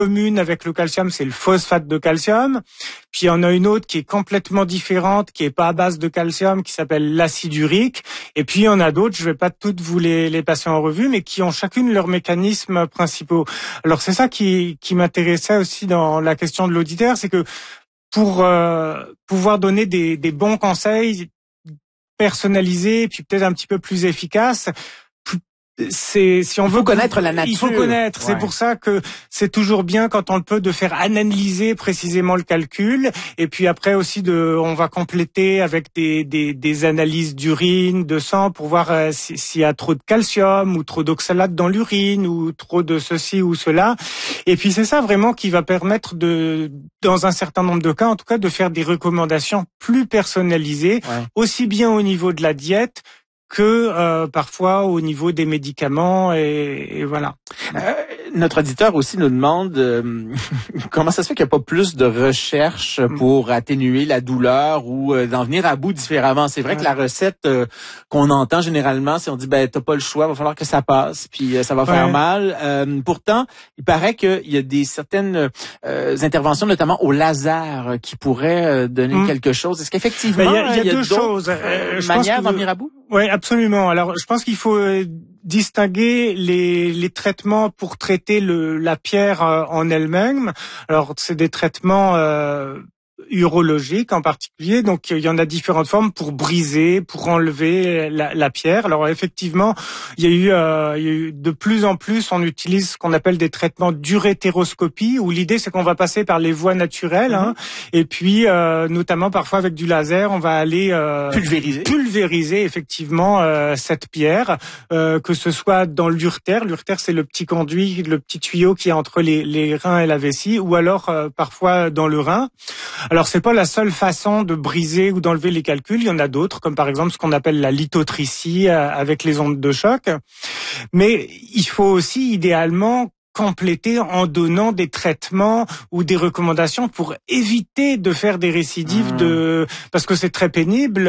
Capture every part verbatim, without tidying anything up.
commune avec le calcium, c'est le phosphate de calcium. Puis il y en a une autre qui est complètement différente, qui est pas à base de calcium, qui s'appelle l'acide urique. Et puis il y en a d'autres, je vais pas toutes vous les, les passer en revue, mais qui ont chacune leurs mécanismes principaux. Alors c'est ça qui, qui m'intéressait aussi dans la question de l'auditeur, c'est que pour euh, pouvoir donner des, des bons conseils personnalisés, puis peut-être un petit peu plus efficaces, c'est si on il veut faut connaître la nature. Il faut connaître. Ouais. C'est pour ça que c'est toujours bien quand on le peut de faire analyser précisément le calcul. Et puis après aussi de, on va compléter avec des des, des analyses d'urine, de sang pour voir euh, si, s'il y a trop de calcium ou trop d'oxalate dans l'urine ou trop de ceci ou cela. Et puis c'est ça vraiment qui va permettre de, dans un certain nombre de cas en tout cas, de faire des recommandations plus personnalisées, ouais. aussi bien au niveau de la diète que euh, parfois au niveau des médicaments et, et voilà. Euh, notre auditeur aussi nous demande euh, comment ça se fait qu'il n'y a pas plus de recherches pour atténuer la douleur ou euh, d'en venir à bout différemment. C'est vrai ouais. que la recette euh, qu'on entend généralement, c'est on dit ben t'as pas le choix, va falloir que ça passe, puis euh, ça va faire ouais. mal. Euh, pourtant, il paraît qu'il y a des certaines euh, interventions, notamment au laser, qui pourraient euh, donner mmh. quelque chose. Est-ce qu'effectivement ben, il y a, il y a, il y a deux choses, euh, manières d'en venir à bout? Oui, absolument. Alors, je pense qu'il faut euh, distinguer les, les traitements pour traiter le, la pierre euh, en elle-même. Alors, c'est des traitements euh, urologiques en particulier. Donc, il y en a différentes formes pour briser, pour enlever la, la pierre. Alors, effectivement, il y a eu, euh, il y a eu de plus en plus, on utilise ce qu'on appelle des traitements d'urétéroscopie, où l'idée, c'est qu'on va passer par les voies naturelles, mmh. hein, et puis, euh, notamment parfois avec du laser, on va aller euh, pulvériser, pulvériser effectivement euh, cette pierre, euh, que ce soit dans l'uretère. L'uretère, c'est le petit conduit, le petit tuyau qui est entre les, les reins et la vessie, ou alors euh, parfois dans le rein. Alors, c'est pas la seule façon de briser ou d'enlever les calculs. Il y en a d'autres, comme par exemple ce qu'on appelle la lithotricie euh, avec les ondes de choc. Mais il faut aussi idéalement compléter en donnant des traitements ou des recommandations pour éviter de faire des récidives mmh. de parce que c'est très pénible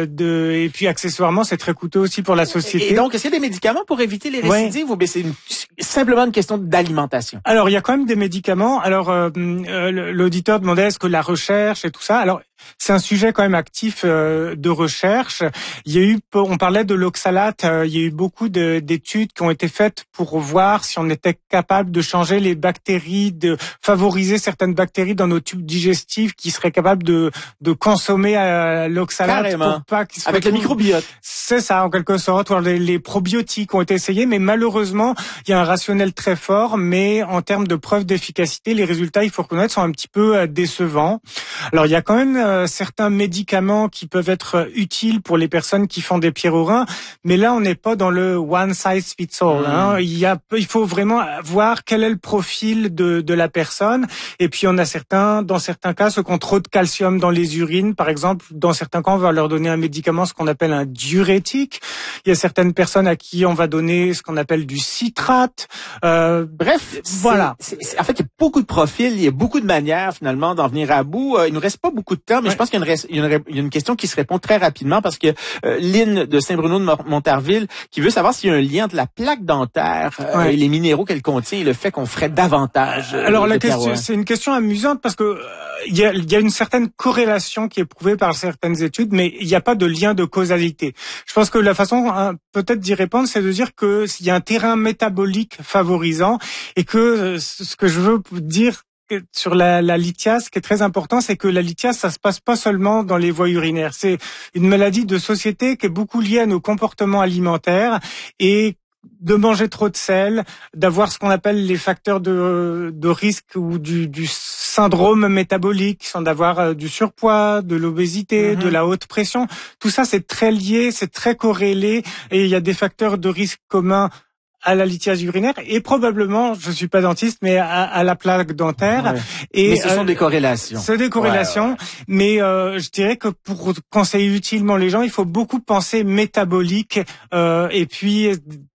de et puis accessoirement c'est très coûteux aussi pour la société. Et donc est-ce qu'il y a des médicaments pour éviter les récidives ouais. ou bien c'est une, simplement une question d'alimentation? Alors il y a quand même des médicaments. Alors euh, l'auditeur demandait est-ce que la recherche et tout ça. Alors c'est un sujet quand même actif euh, de recherche. Il y a eu, on parlait de l'oxalate, euh, il y a eu beaucoup de, d'études qui ont été faites pour voir si on était capable de changer les bactéries, de favoriser certaines bactéries dans nos tubes digestifs qui seraient capables de, de consommer euh, l'oxalate. Carrément. Pour pas qu'ils avec le microbiote. C'est ça, en quelque sorte. Les, les probiotiques ont été essayés, mais malheureusement, il y a un rationnel très fort, mais en termes de preuve d'efficacité, les résultats, il faut reconnaître, sont un petit peu euh, décevants. Alors, il y a quand même euh, certains médicaments qui peuvent être utiles pour les personnes qui font des pierres au rein, mais là, on n'est pas dans le one size fits all. Mmh. Hein. Il y a, il faut vraiment voir quel est le profil de, de la personne. Et puis, on a certains, dans certains cas, ceux qui ont trop de calcium dans les urines, par exemple, dans certains cas, on va leur donner un médicament, ce qu'on appelle un diurétique. Il y a certaines personnes à qui on va donner ce qu'on appelle du citrate. Euh, Bref, voilà. C'est, c'est, en fait, il y a beaucoup de profils, il y a beaucoup de manières, finalement, d'en venir à bout. Euh, il nous reste pas beaucoup de temps, mais ouais. je pense qu'il y a, une, il, y a une, il y a une question qui se répond très rapidement parce que euh, Lynn de Saint-Bruno de Montarville qui veut savoir s'il y a un lien entre la plaque dentaire euh, ouais. et les minéraux qu'elle contient et le fait qu'on ferait davantage. Euh, Alors la question, c'est une question amusante parce que il y a, il y a une certaine corrélation qui est prouvée par certaines études, mais il n'y a pas de lien de causalité. Je pense que la façon hein, peut-être d'y répondre, c'est de dire que s'il y a un terrain métabolique favorisant et que ce que je veux dire sur la, la lithiase, ce qui est très important, c'est que la lithiase, ça se passe pas seulement dans les voies urinaires. C'est une maladie de société qui est beaucoup liée à nos comportements alimentaires et de manger trop de sel, d'avoir ce qu'on appelle les facteurs de, de risque ou du, du syndrome métabolique, qui sont d'avoir du surpoids, de l'obésité, mmh. de la haute pression. Tout ça, c'est très lié, c'est très corrélé et il y a des facteurs de risque communs à la lithiase urinaire et probablement, je suis pas dentiste, mais à, à la plaque dentaire. Ouais. Et mais ce sont euh, des corrélations. C'est des corrélations, ouais, ouais. mais euh, je dirais que pour conseiller utilement les gens, il faut beaucoup penser métabolique euh, et puis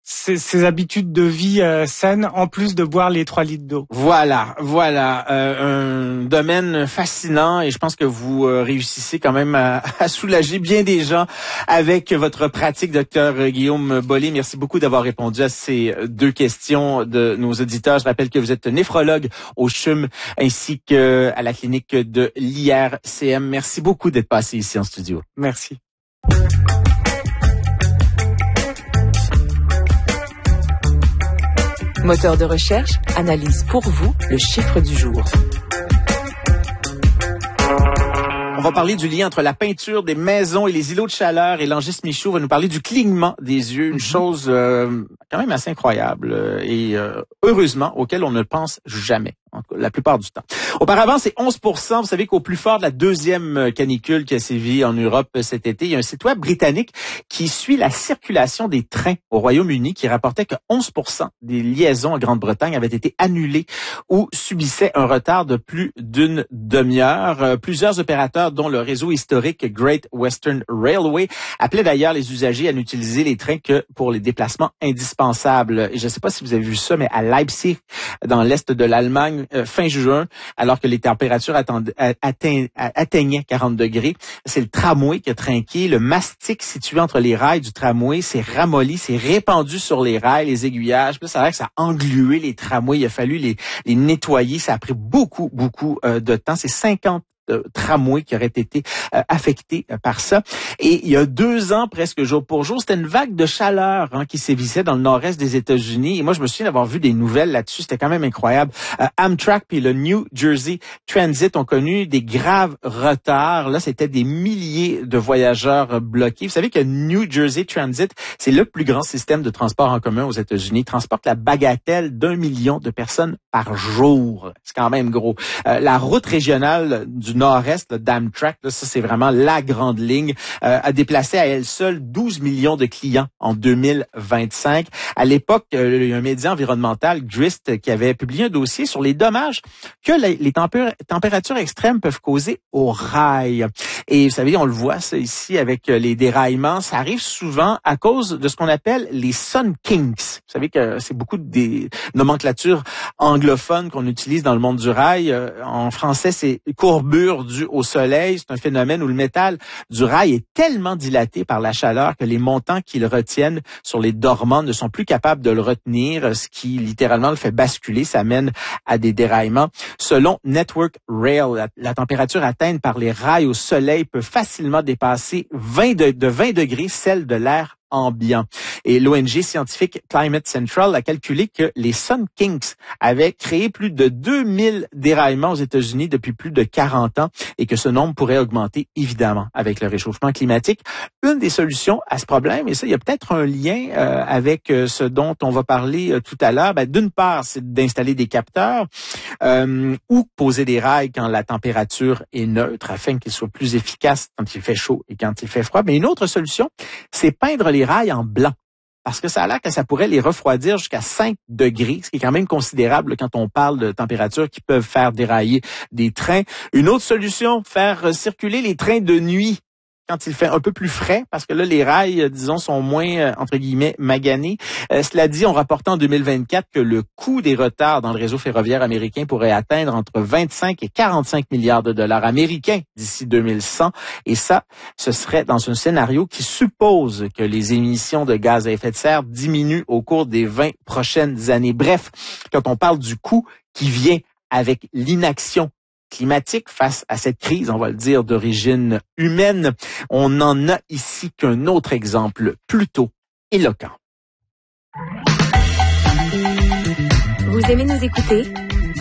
ses, ses habitudes de vie euh, saines, en plus de boire les trois litres d'eau. Voilà, voilà, euh, un domaine fascinant et je pense que vous euh, réussissez quand même à, à soulager bien des gens avec votre pratique, docteur Guillaume Bollé. Merci beaucoup d'avoir répondu à ces deux questions de nos auditeurs. Je rappelle que vous êtes néphrologue au C H U M ainsi qu'à la clinique de l'I R C M. Merci beaucoup d'être passé ici en studio. Merci. Moteur de recherche analyse pour vous le chiffre du jour. On va parler du lien entre la peinture des maisons et les îlots de chaleur. Et Langis Michaud va nous parler du clignement des yeux, une chose euh, quand même assez incroyable euh, et euh, heureusement auquel on ne pense jamais. La plupart du temps. Auparavant, c'est onze pour cent. Vous savez qu'au plus fort de la deuxième canicule qui a sévi en Europe cet été, il y a un site web britannique qui suit la circulation des trains au Royaume-Uni qui rapportait que onze pour cent des liaisons en Grande-Bretagne avaient été annulées ou subissaient un retard de plus d'une demi-heure. Plusieurs opérateurs, dont le réseau historique Great Western Railway, appelaient d'ailleurs les usagers à n'utiliser les trains que pour les déplacements indispensables. Et je ne sais pas si vous avez vu ça, mais à Leipzig, dans l'est de l'Allemagne, Euh, fin juin, alors que les températures atteign, atteign, atteignaient quarante degrés, c'est le tramway qui a trinqué. Le mastic situé entre les rails du tramway s'est ramolli, s'est répandu sur les rails, les aiguillages. Puis ça a l'air que ça a englué les tramways. Il a fallu les, les nettoyer. Ça a pris beaucoup, beaucoup euh, de temps. C'est cinquante de tramways qui auraient été euh, affectés euh, par ça. Et il y a deux ans, presque jour pour jour, c'était une vague de chaleur hein, qui sévissait dans le nord-est des États-Unis. Et moi, je me souviens d'avoir vu des nouvelles là-dessus. C'était quand même incroyable. Euh, Amtrak puis le New Jersey Transit ont connu des graves retards. Là, c'était des milliers de voyageurs bloqués. Vous savez que New Jersey Transit, c'est le plus grand système de transport en commun aux États-Unis. Il transporte la bagatelle d'un million de personnes par jour. C'est quand même gros. Euh, la route régionale du nord-est d'Amtrak, là, ça c'est vraiment la grande ligne, euh, a déplacé à elle seule douze millions de clients en deux mille vingt-cinq. À l'époque, euh, il y a un média environnemental, Grist, qui avait publié un dossier sur les dommages que les, les tempé- températures extrêmes peuvent causer aux rails. Et vous savez, on le voit ça ici avec les déraillements, ça arrive souvent à cause de ce qu'on appelle les sun kinks. Vous savez que c'est beaucoup des nomenclatures anglophones qu'on utilise dans le monde du rail. En français, c'est courbure due au soleil. C'est un phénomène où le métal du rail est tellement dilaté par la chaleur que les montants qu'il retiennent sur les dormants ne sont plus capables de le retenir, ce qui littéralement le fait basculer. Ça mène à des déraillements. Selon Network Rail, la, la température atteinte par les rails au soleil peut facilement dépasser vingt de, de vingt degrés celle de l'air ambiant. Et l'O N G scientifique Climate Central a calculé que les Sun Kinks avaient créé plus de deux mille déraillements aux États-Unis depuis plus de quarante ans et que ce nombre pourrait augmenter évidemment avec le réchauffement climatique. Une des solutions à ce problème, et ça, il y a peut-être un lien euh, avec euh, ce dont on va parler euh, tout à l'heure, ben, d'une part, c'est d'installer des capteurs euh, ou poser des rails quand la température est neutre afin qu'ils soient plus efficaces quand il fait chaud et quand il fait froid. Mais une autre solution, c'est peindre les rails en blanc. Parce que ça a l'air que ça pourrait les refroidir jusqu'à cinq degrés, ce qui est quand même considérable quand on parle de températures qui peuvent faire dérailler des trains. Une autre solution, faire circuler les trains de nuit quand il fait un peu plus frais, parce que là, les rails, disons, sont moins, entre guillemets, maganés. Euh, cela dit, on rapportait en deux mille vingt-quatre que le coût des retards dans le réseau ferroviaire américain pourrait atteindre entre vingt-cinq et quarante-cinq milliards de dollars américains d'ici deux mille cent. Et ça, ce serait dans un scénario qui suppose que les émissions de gaz à effet de serre diminuent au cours des vingt prochaines années. Bref, quand on parle du coût qui vient avec l'inaction climatique face à cette crise, on va le dire, d'origine humaine, on n'en a ici qu'un autre exemple plutôt éloquent. Vous aimez nous écouter?